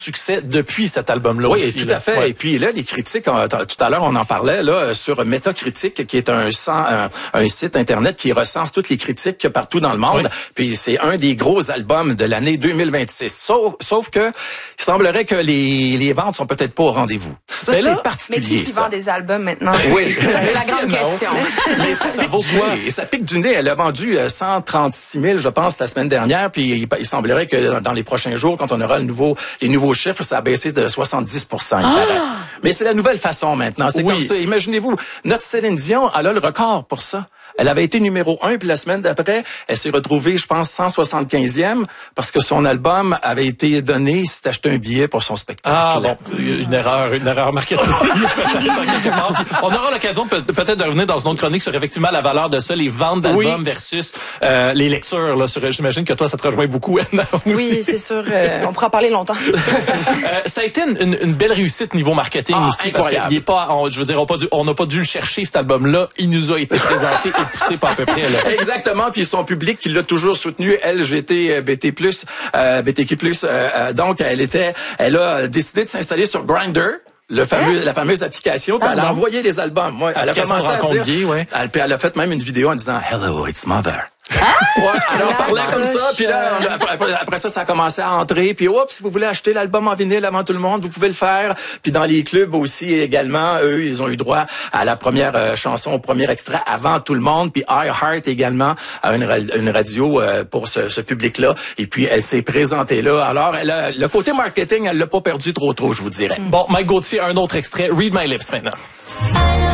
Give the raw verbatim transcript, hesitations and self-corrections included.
succès depuis cet album-là oui, aussi. Oui, tout là. à fait. Ouais. Et puis là, les critiques, on, tout à l'heure, on en parlait là sur Metacritic, qui est un, un, un site internet qui recense toutes les critiques partout dans le monde. Oui. Puis c'est un des gros albums de l'année deux mille vingt-six. Sauf, sauf que il semblerait que les, les ventes sont peut-être pas au rendez-vous. Ça, c'est particulier. Mais qui, qui ça. vend des albums maintenant? Oui, ça, c'est la grande question. Mais ça, ça vaut quoi? Et ça pique du nez. Elle a vendu cent trente-six mille, je pense, la semaine dernière. Puis il, il semblerait que dans les prochains jours, quand on aura le nouveau, les nouveaux chiffres, ça a baissé de soixante-dix pour cent. Ah! Mais c'est la nouvelle façon maintenant. C'est oui. comme ça. Imaginez-vous, notre Céline Dion, elle a le record pour ça. Elle avait été numéro un, puis la semaine d'après, elle s'est retrouvée, je pense, cent soixante-quinzième, parce que son album avait été donné, s'est acheté un billet pour son spectacle. Ah bon, une erreur, une erreur marketing. On aura l'occasion peut-être de revenir dans une autre chronique sur effectivement la valeur de ça, les ventes d'albums oui. versus euh, les lectures. Là, sur, j'imagine que toi, ça te rejoint beaucoup, Anna. Oui, c'est sûr. Euh, on pourra en parler longtemps. euh, ça a été une, une, une belle réussite niveau marketing ah, aussi, parce qu'il est pas, on, je veux dire, on n'a pas, dû, on n'a pas dû le chercher cet album-là. Il nous a été présenté et poussé par à peu près. Là. Exactement. Puis son public qui l'a toujours soutenu, L G B T plus, euh, B T Q plus. Euh, donc elle était, elle a décidé de s'installer sur Grindr. Le fameux, hein? La fameuse application, puis ah, elle a envoyé des albums. Moi, elle a commencé à dire, gay, ouais. elle, puis elle a fait même une vidéo en disant Hello, it's mother. Ah! Ouais, elle en parlait comme ça, puis là, après, après ça, ça a commencé à entrer, puis oups, si vous voulez acheter l'album en vinyle avant tout le monde, vous pouvez le faire. Puis dans les clubs aussi également, eux, ils ont eu droit à la première euh, chanson, au premier extrait avant tout le monde. Puis iHeart également a une, une radio euh, pour ce, ce public-là. Et puis elle s'est présentée là. Alors, elle a, le côté marketing, elle l'a pas perdu trop trop, je vous dirais. Bon, Mike Gauthier, un autre extrait, Read My Lips maintenant.